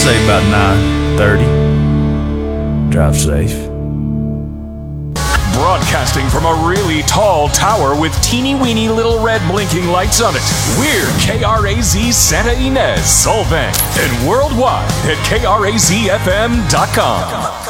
say about 9:30. Drive safe. Broadcasting from a really tall tower with teeny-weeny little red blinking lights on it, we're KRAZ Santa Ynez, Solvang, and worldwide at KRAZFM.com.